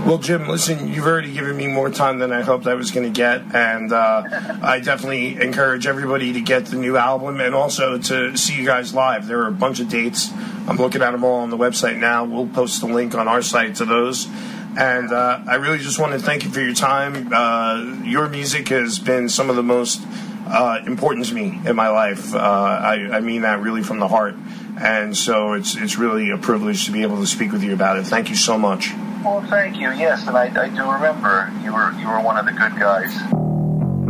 Well, Jim, listen, you've already given me more time than I hoped I was going to get, and I definitely encourage everybody to get the new album and also to see you guys live. There are a bunch of dates. I'm looking at them all on the website now. We'll post the link on our site to those. And I really just want to thank you for your time. Your music has been some of the most important to me in my life. I mean that really from the heart. And so it's really a privilege to be able to speak with you about it. Thank you so much. Well, thank you. Yes, and I do remember you were one of the good guys.